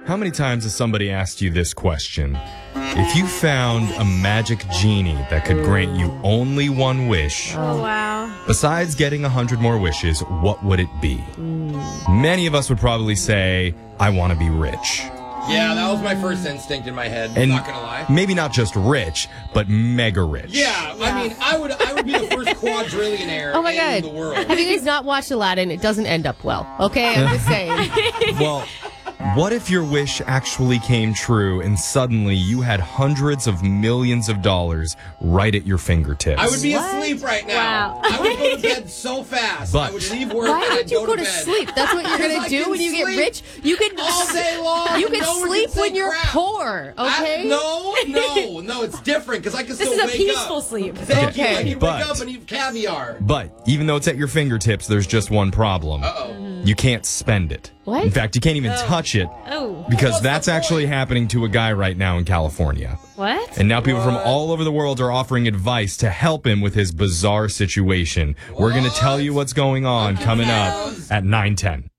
How many times has somebody asked you this question? If you found a magic genie that could grant you only one wish, Oh, wow. besides getting 100 more wishes, what would it be? Many of us would probably say, I want to be rich. Yeah, that was my first instinct in my head. And not gonna lie. maybe not just rich, but mega rich. Yeah, I mean, I would be the first quadrillionaire Oh my in God. the world. Have you guys not watched Aladdin? It doesn't end up well. Okay, I'm just saying. Well, what if your wish actually came true and suddenly you had hundreds of millions of dollars right at your fingertips? I would be asleep right now. Wow. I would go to bed so fast. But- I would leave work Why and I'd would you go to bed. sleep? That's what you're Because gonna I do can when you get sleep rich. You can all day long. You can No one sleep can say when you're crap. poor. Okay. No, it's different because I can This still is a wake peaceful up. sleep. Thank you. Okay, I can but- wake up and eat caviar. But even though it's at your fingertips, there's just one problem. Uh-oh. You can't spend it. What? In fact, you can't even touch it Oh. because What's that's the actually point? happening to a guy right now in California. What? And now people from What? all over the world are offering advice to help him with his bizarre situation. We're going to tell you what's going on coming up at 9:10.